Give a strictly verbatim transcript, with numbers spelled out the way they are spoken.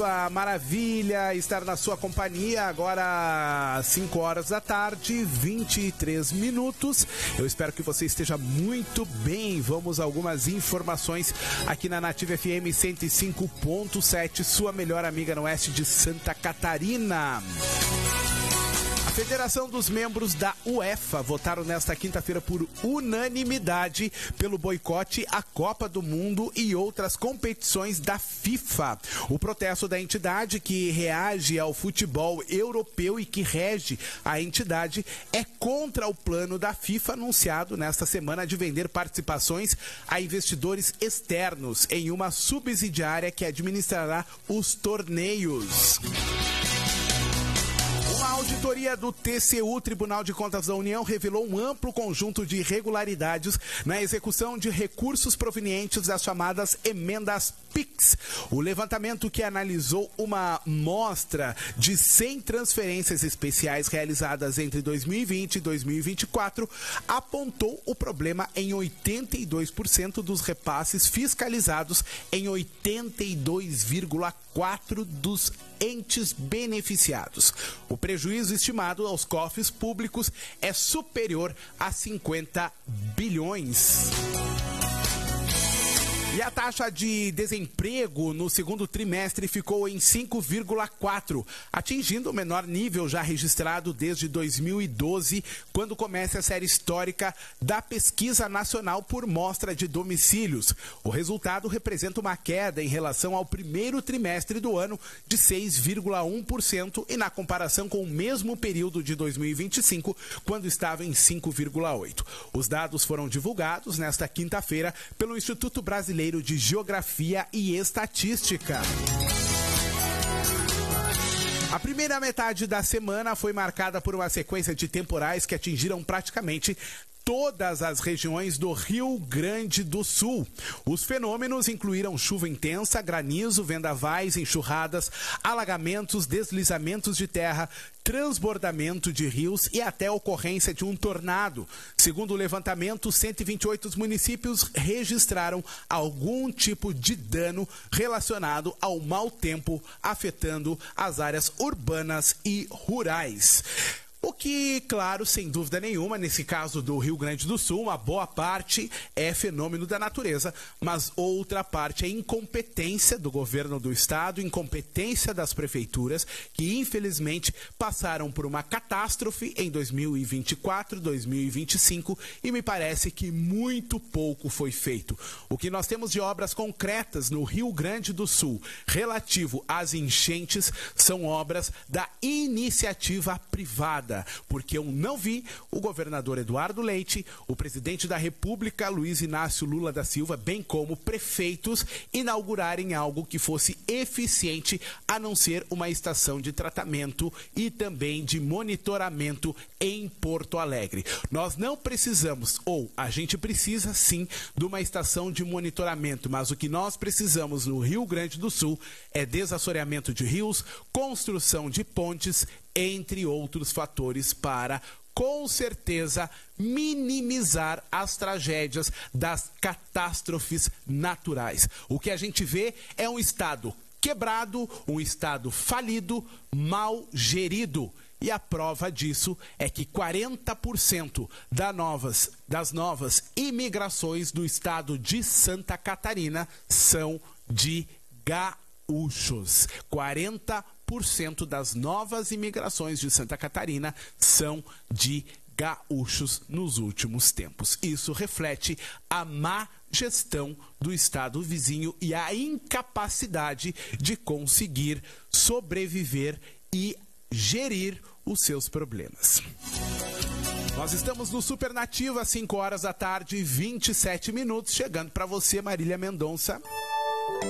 Maravilha estar na sua companhia agora às cinco horas da tarde, vinte e três minutos. Eu espero que você esteja muito bem. Vamos a algumas informações aqui na Nativa F M cento e cinco ponto sete, sua melhor amiga no oeste de Santa Catarina. A Federação dos Membros da UEFA votaram nesta quinta-feira por unanimidade pelo boicote à Copa do Mundo e outras competições da FIFA. O protesto da entidade, que reage ao futebol europeu e que rege a entidade, é contra o plano da FIFA anunciado nesta semana de vender participações a investidores externos em uma subsidiária que administrará os torneios. Uma auditoria do T C U, Tribunal de Contas da União, revelou um amplo conjunto de irregularidades na execução de recursos provenientes das chamadas emendas PIX. O levantamento, que analisou uma mostra de cem transferências especiais realizadas entre dois mil e vinte e dois mil e vinte e quatro, apontou o problema em oitenta e dois por cento dos repasses fiscalizados em oitenta e dois vírgula quatro por cento dos entes beneficiados. O prejuízo estimado aos cofres públicos é superior a cinquenta bilhões. E a taxa de desemprego no segundo trimestre ficou em cinco vírgula quatro, atingindo o menor nível já registrado desde dois mil e doze, quando começa a série histórica da Pesquisa Nacional por Mostra de Domicílios. O resultado representa uma queda em relação ao primeiro trimestre do ano de seis vírgula um por cento e na comparação com o mesmo período de dois mil e vinte e cinco, quando estava em cinco vírgula oito por cento. Os dados foram divulgados nesta quinta-feira pelo Instituto Brasileiro de Geografia e Estatística. A primeira metade da semana foi marcada por uma sequência de temporais que atingiram praticamente todas as regiões do Rio Grande do Sul. Os fenômenos incluíram chuva intensa, granizo, vendavais, enxurradas, alagamentos, deslizamentos de terra, transbordamento de rios e até a ocorrência de um tornado. Segundo o levantamento, cento e vinte e oito municípios registraram algum tipo de dano relacionado ao mau tempo afetando as áreas urbanas e rurais. O que, claro, sem dúvida nenhuma, nesse caso do Rio Grande do Sul, uma boa parte é fenômeno da natureza, mas outra parte é incompetência do governo do estado, incompetência das prefeituras, que infelizmente passaram por uma catástrofe em dois mil e vinte e quatro, dois mil e vinte e cinco, e me parece que muito pouco foi feito. O que nós temos de obras concretas no Rio Grande do Sul relativo às enchentes são obras da iniciativa privada, porque eu não vi o governador Eduardo Leite, o presidente da República, Luiz Inácio Lula da Silva, bem como prefeitos, inaugurarem algo que fosse eficiente, a não ser uma estação de tratamento e também de monitoramento em Porto Alegre. Nós não precisamos, ou a gente precisa sim, de uma estação de monitoramento, mas o que nós precisamos no Rio Grande do Sul é desassoreamento de rios, construção de pontes, entre outros fatores, para, com certeza, minimizar as tragédias das catástrofes naturais. O que a gente vê é um estado quebrado, um estado falido, mal gerido. E a prova disso é que quarenta por cento das novas, das novas imigrações do estado de Santa Catarina são de gaúchos. quarenta por cento das novas imigrações de Santa Catarina são de gaúchos nos últimos tempos. Isso reflete a má gestão do estado vizinho e a incapacidade de conseguir sobreviver e gerir os seus problemas. Nós estamos no Super Nativa, às cinco horas da tarde, vinte e sete minutos, chegando para você, Marília Mendonça.